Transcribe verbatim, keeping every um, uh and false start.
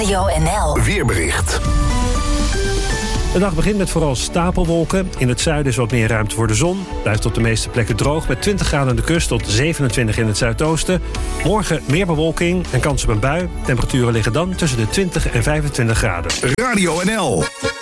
Radio N L Weerbericht. De dag begint met vooral stapelwolken. In het zuiden is wat meer ruimte voor de zon. Blijft op de meeste plekken droog met twintig graden aan de kust tot zevenentwintig in het zuidoosten. Morgen meer bewolking en kans op een bui. Temperaturen liggen dan tussen de twintig en vijfentwintig graden. Radio N L